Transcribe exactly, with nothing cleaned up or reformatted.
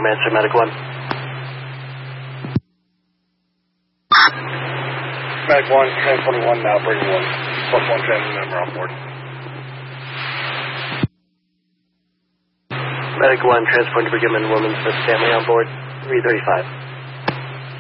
Arm answer, Medic one. Medic one, transporting one now, bring one. Plus one family member on board. Medic one, transporting to Brigham and Women's with family on board, three thirty-five.